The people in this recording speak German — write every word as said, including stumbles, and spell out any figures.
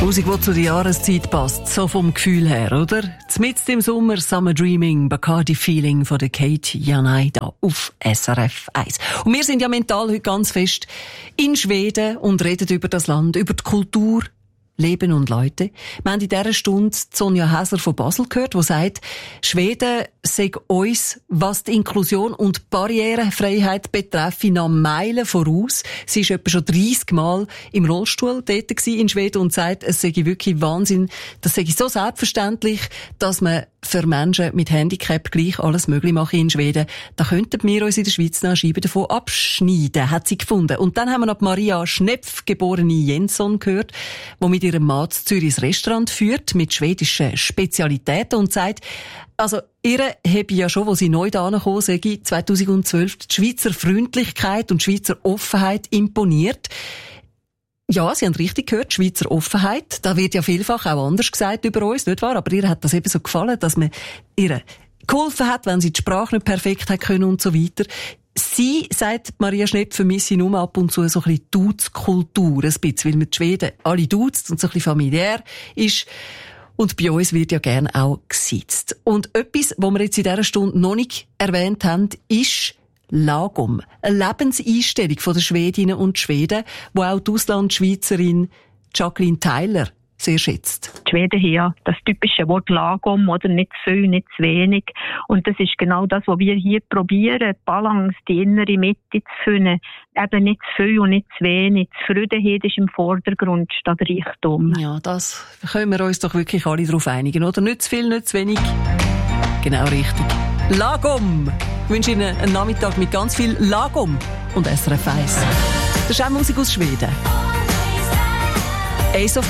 Musik, die zu der Jahreszeit passt, so vom Gefühl her, oder? Mitten im Sommer Summer Dreaming, Bacardi Feeling von der Kate Janay da auf S R F eins. Und wir sind ja mental heute ganz fest in Schweden und reden über das Land, über die Kultur, Leben und Leute. Wir haben in dieser Stunde Sonja Häsler von Basel gehört, die sagt, Schweden sei uns, was die Inklusion und Barrierefreiheit betreffe, nach Meilen voraus. Sie ist etwa schon dreissig Mal im Rollstuhl dort in Schweden und sagt, es sei wirklich Wahnsinn, das sei so selbstverständlich, dass man für Menschen mit Handicap gleich alles möglich machen in Schweden. Da könnten wir uns in der Schweiz noch eine Scheibe davon abschneiden, hat sie gefunden. Und dann haben wir noch Maria Schnepf, geborene Jensson, gehört, die mit ihrem Mann zu Zürich das Restaurant führt, mit schwedischen Spezialitäten und sagt, also, ihre habe ja schon, wo sie neu da angekommen sind, zweitausendzwölf, die Schweizer Freundlichkeit und die Schweizer Offenheit imponiert. Ja, Sie haben richtig gehört, Schweizer Offenheit. Da wird ja vielfach auch anders gesagt über uns, nicht wahr? Aber ihr hat das eben so gefallen, dass man ihr geholfen hat, wenn sie die Sprache nicht perfekt hat können und so weiter. Sie, sagt Maria Schnepf, vermisse nur ab und zu so ein bisschen Duzkultur, ein bisschen, weil man die Schweden alle duzt und so ein bisschen familiär ist. Und bei uns wird ja gern auch gesitzt. Und etwas, was wir jetzt in dieser Stunde noch nicht erwähnt haben, ist Lagom. Eine Lebenseinstellung der Schwedinnen und Schweden, die auch die Auslandschweizerin Jacqueline Tyler sehr schätzt. Die Schweden haben ja das typische Wort Lagom, oder nicht zu viel, nicht zu wenig. Und das ist genau das, was wir hier probieren, die Balance, die innere Mitte zu finden. Eben nicht zu viel und nicht zu wenig. Die Freudenheit ist im Vordergrund statt Reichtum. Ja, das können wir uns doch wirklich alle darauf einigen, oder? Nicht zu viel, nicht zu wenig. Genau richtig. Lagom! Ich wünsche Ihnen einen Nachmittag mit ganz viel Lagom und S R F eins. Das ist auch Musik aus Schweden. Ace of